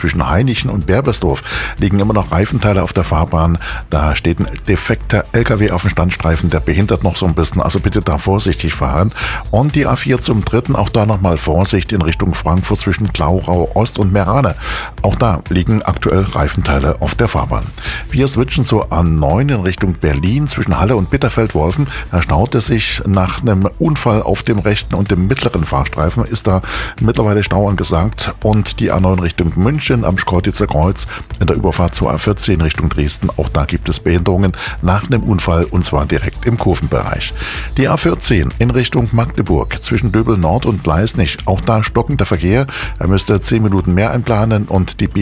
zwischen Hainichen und Berbersdorf liegen immer noch Reifenteile auf der Fahrbahn. Da steht ein defekter LKW auf dem Standstreifen, der behindert noch so ein bisschen. Also bitte da vorsichtig fahren. Und die A4 zum 3. Auch da nochmal Vorsicht in Richtung Frankfurt zwischen Glaurau Ost und Meerane. Auch da liegen aktuell Reifenteile auf der Fahrbahn. Wir switchen zur A9 in Richtung Berlin zwischen Halle und Bitterfeld-Wolfen. Da staut es sich nach einem Unfall auf dem rechten und dem mittleren Fahrstreifen. Ist da mittlerweile Stau angesagt. Und die A9 Richtung München am Schkeuditzer Kreuz in der Überfahrt zur A14 Richtung Dresden. Auch da gibt es Behinderungen nach einem Unfall und zwar direkt im Kurvenbereich. Die A14 in Richtung Magdeburg zwischen Döbel Nord und Bleisnig. Auch da stockender Verkehr. Er müsste 10 Minuten mehr einplanen und die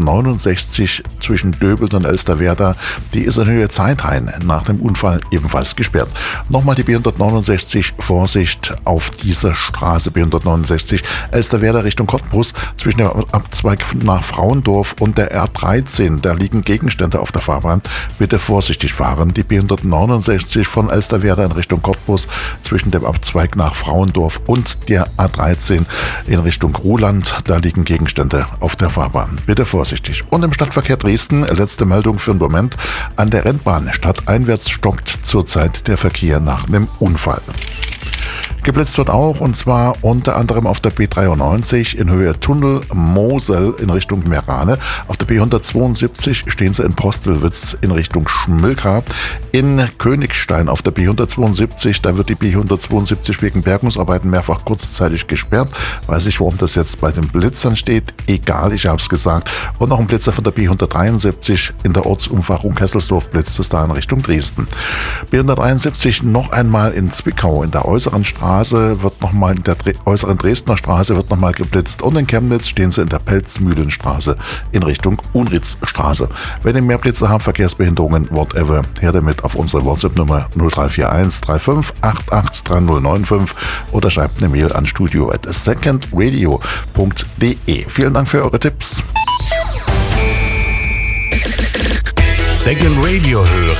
B169 zwischen Döbel und Elsterwerda, die ist in Höhe Zeithain nach dem Unfall ebenfalls gesperrt. Nochmal die B169, Vorsicht auf dieser Straße B169 Elsterwerda Richtung Cottbus zwischen dem Abzweig nach Frauendorf und der R13. Da liegen Gegenstände auf der Fahrbahn. Bitte vorsichtig fahren. Die B169 von Elsterwerda in Richtung Cottbus zwischen dem Abzweig nach Frauendorf und der A13 in Richtung Ruhland. Da liegen Gegenstände auf der Fahrbahn. Bitte vorsichtig. Und im Stadtverkehr Dresden, letzte Meldung für den Moment, an der Rennbahn stadteinwärts stockt zurzeit der Verkehr nach einem Unfall. Geblitzt wird auch, und zwar unter anderem auf der B93 in Höhe Tunnel Mosel in Richtung Meerane. Auf der B172 stehen sie in Postelwitz in Richtung Schmilka. In Königstein auf der B172, da wird die B172 wegen Bergungsarbeiten mehrfach kurzzeitig gesperrt. Weiß ich, warum das jetzt bei den Blitzern steht. Egal, ich habe es gesagt. Und noch ein Blitzer von der B173 in der Ortsumfahrung Kesselsdorf blitzt es da in Richtung Dresden. B173 noch einmal in Zwickau in der äußeren Straße wird nochmal in der äußeren Dresdner Straße wird nochmal geblitzt und in Chemnitz stehen sie in der Pelzmühlenstraße in Richtung Unritzstraße. Wenn ihr mehr Blitze habt, Verkehrsbehinderungen, whatever, her damit auf unsere WhatsApp-Nummer 0341 35 88 3095 oder schreibt eine Mail an studio@secondradio.de. Vielen Dank für eure Tipps. Second Radio hören.